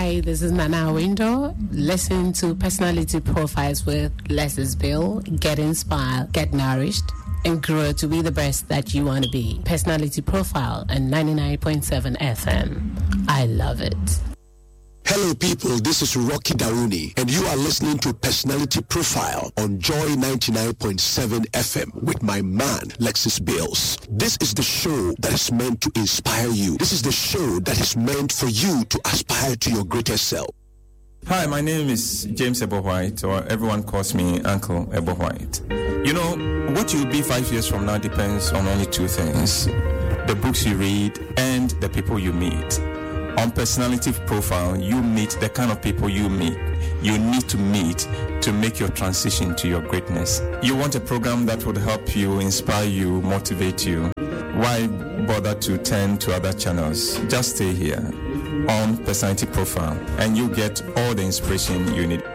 Hi, this is Nana Window. Listen to Personality Profiles with Les Bill. Get inspired, get nourished, and grow to be the best that you want to be. Personality Profile and 99.7 FM. I love it. Hello people, this is Rocky Dauni and you are listening to Personality Profile on Joy 99.7 FM with my man Lexus Bills. This is the show that is meant to inspire you. This is the show that is meant for you to aspire to your greater self. Hi, my name is James Ebo-White, or everyone calls me Uncle Ebo-White. You know, what you'll be 5 years from now depends on only two things: the books you read and the people you meet. On Personality Profile, you meet the kind of people you need to meet to make your transition to your greatness. You want a program that would help you, inspire you, motivate you. Why bother to turn to other channels? Just stay here on Personality Profile and you get all the inspiration you need.